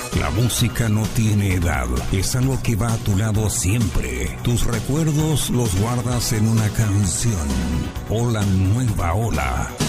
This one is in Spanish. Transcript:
La música no tiene edad, es algo que va a tu lado siempre. Tus recuerdos los guardas en una canción. Ola Nueva Ola.